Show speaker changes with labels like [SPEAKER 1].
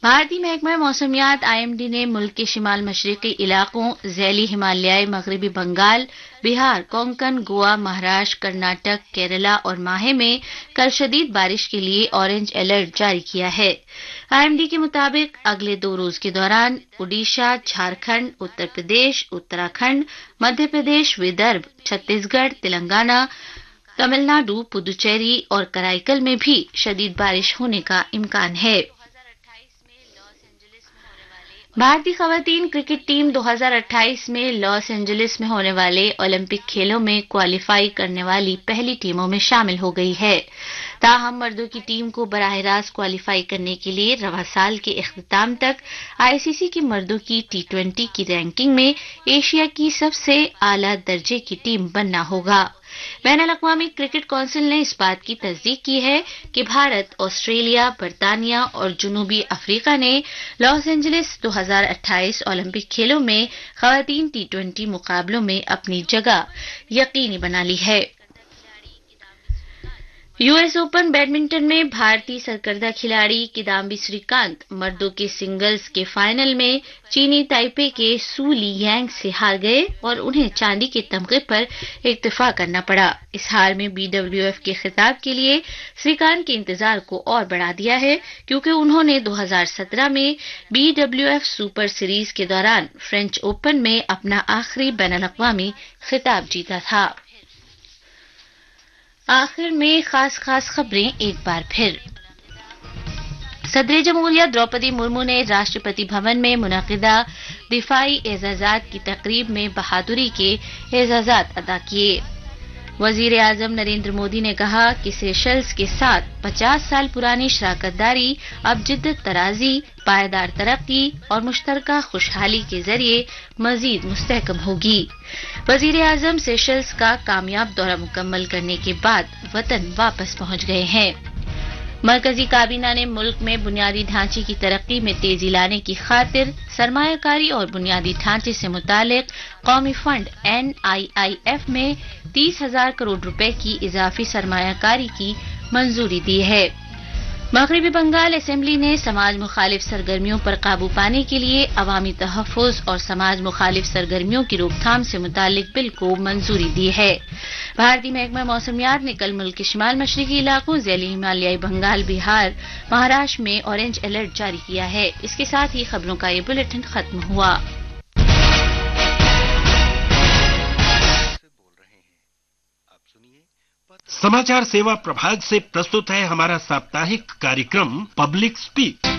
[SPEAKER 1] بھارتی محکمہ موسمیات IMD نے ملک کے شمال مشرقی علاقوں ذیلی ہمالیائی مغربی بنگال، بہار، کونکن، گوا، مہاراشٹر، کرناٹک، کیرلا اور ماہے میں کل شدید بارش کے لیے اورنج الرٹ جاری کیا ہے۔ IMD کے مطابق اگلے 2 روز کے دوران اڈیشہ، جھارکھنڈ، اتر پردیش، اتراکھنڈ، مدھیہ پردیش، ودربھ، چھتیس گڑھ، تلنگانہ، تمل ناڈو، پدوچیری اور کرائیکل میں بھی شدید بارش ہونے کا امکان ہے۔ بھارتی خواتین کرکٹ ٹیم 2028 میں لاس اینجلس میں ہونے والے اولمپک کھیلوں میں کوالیفائی کرنے والی پہلی ٹیموں میں شامل ہو گئی ہے۔ تاہم مردوں کی ٹیم کو براہ راست کوالیفائی کرنے کے لیے رواں سال کے اختتام تک ICC کی مردوں کی T20 کی رینکنگ میں ایشیا کی سب سے اعلیٰ درجے کی ٹیم بننا ہوگا۔ بین الاقوامی کرکٹ کونسل نے اس بات کی تصدیق کی ہے کہ بھارت، آسٹریلیا، برطانیہ اور جنوبی افریقہ نے لاس اینجلس 2028 اولمپک کھیلوں میں خواتین T20 مقابلوں میں اپنی جگہ یقینی بنا لی ہے۔ US اوپن بیڈمنٹن میں بھارتی سرکردہ کھلاڑی کدامبی سری کانت مردوں کے سنگلز کے فائنل میں چینی تائپے کے سو لی یانگ سے ہار گئے اور انہیں چاندی کے تمغے پر اکتفا کرنا پڑا۔ اس ہار میں BWF کے خطاب کے لیے سری کانت کے انتظار کو اور بڑھا دیا ہے کیونکہ انہوں نے 2017 میں BWF سپر سیریز کے دوران فرینچ اوپن میں اپنا آخری بین الاقوامی خطاب جیتا تھا۔ آخر میں خاص خبریں ایک بار پھر۔ صدر جمہوریہ دروپدی مرمو نے راشٹرپتی بھون میں منعقدہ دفاعی اعزازات کی تقریب میں بہادری کے اعزازات ادا کیے۔ وزیر اعظم نریندر مودی نے کہا کہ سیشلز کے ساتھ 50 سال پرانی شراکت داری اب جدت طرازی، پائیدار ترقی اور مشترکہ خوشحالی کے ذریعے مزید مستحکم ہوگی۔ وزیر اعظم سیشلز کا کامیاب دورہ مکمل کرنے کے بعد وطن واپس پہنچ گئے ہیں۔ مرکزی کابینہ نے ملک میں بنیادی ڈھانچے کی ترقی میں تیزی لانے کی خاطر سرمایہ کاری اور بنیادی ڈھانچے سے متعلق قومی فنڈ NIIF میں 30,000 کروڑ روپے کی اضافی سرمایہ کاری کی منظوری دی ہے۔ مغربی بنگال اسمبلی نے سماج مخالف سرگرمیوں پر قابو پانے کے لیے عوامی تحفظ اور سماج مخالف سرگرمیوں کی روک تھام سے متعلق بل کو منظوری دی ہے۔ بھارتی محکمہ موسمیات نے کل ملک کے شمال مشرقی علاقوں ذیلی ہمالیائی بنگال، بہار، مہاراشٹر میں اورنج الرٹ جاری کیا ہے۔ اس کے ساتھ ہی خبروں کا یہ بلیٹن ختم ہوا۔
[SPEAKER 2] समाचार सेवा प्रभाग से प्रस्तुत है हमारा साप्ताहिक कार्यक्रम पब्लिक स्पीक।